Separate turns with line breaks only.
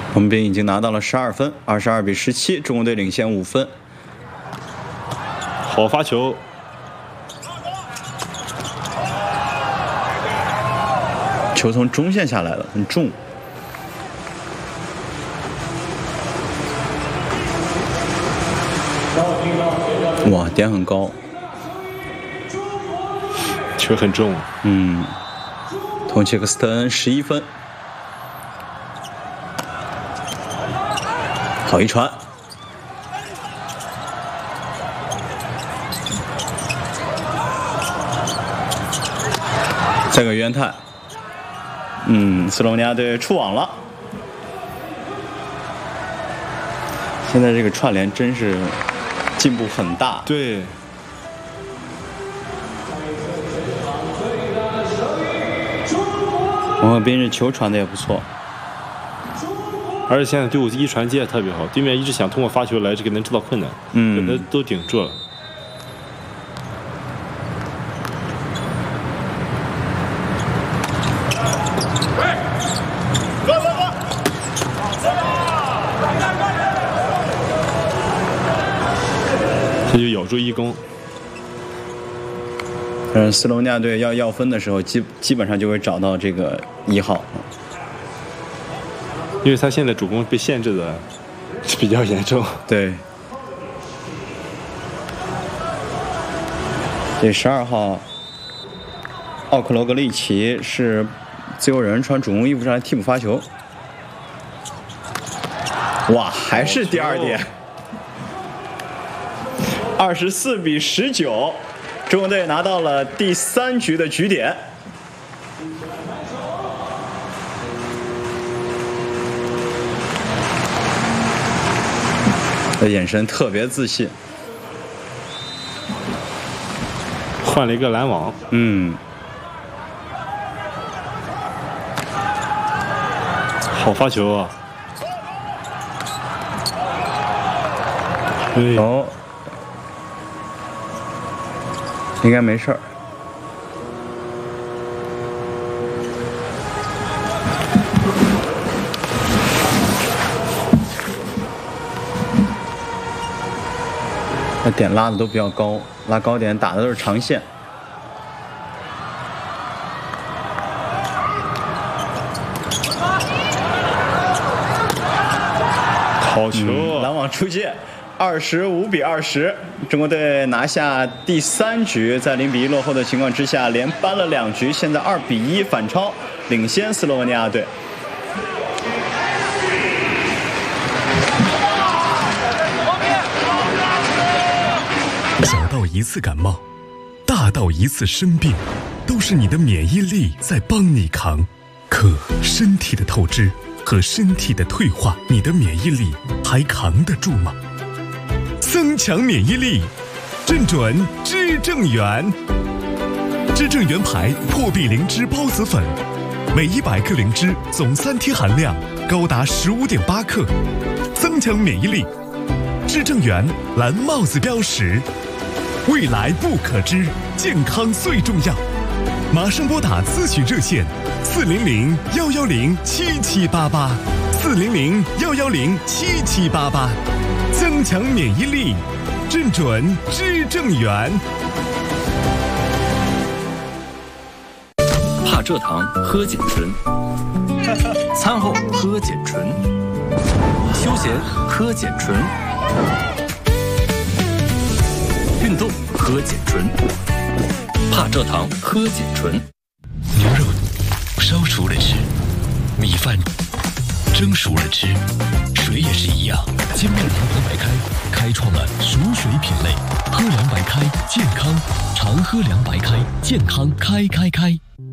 我们兵已经拿到了12分，22-17，中国队领先5分。
好发球，
球从中线下来了，很重。哇，点很高，
球很重。
同切克斯特恩11分。好一传，再个冤态。斯洛文尼亚队出网了。现在这个串联真是进步很大。
对。
王鹤斌这球传的也不错。
而且现在队伍一传接也特别好，对面一直想通过发球来这个能制造困难，给他都顶住了。他就咬住一攻。
斯洛文尼亚队要分的时候，基本上就会找到这个1号。
因为他现在主攻被限制的比较严重。
对。这12号奥克罗格利奇是自由人，穿主攻衣服上来替补发球。哇，还是第2点。24-19，中国队拿到了第3局的局点。眼神特别自信，
换了一个拦网。好发球啊！
哦，应该没事儿。那点拉的都比较高，拉高点打的都是长线。
好球啊！
拦网出界，25-20，中国队拿下第3局，在0-1落后的情况之下，连扳了2局，现在2-1反超，领先斯洛文尼亚队。
小到一次感冒，大到一次生病，都是你的免疫力在帮你扛。可身体的透支和身体的退化，你的免疫力还扛得住吗？增强免疫力，正准知正元。知正元牌破壁灵芝孢子粉，每100克灵芝总3天含量高达15.8克，增强免疫力。知正元蓝帽子标识。未来不可知，健康最重要。马上拨打咨询热线400-110-7788，400-110-7788，增强免疫力，正准知正元。
怕蔗糖喝碱醇，餐后喝碱醇，休闲喝碱醇。运动喝碱醇，怕蔗糖喝碱醇。
牛肉烧熟了吃，米饭蒸熟了吃，水也是一样。坚面凉白开开创了熟水品类，喝凉白开健康，常喝凉白开健康开。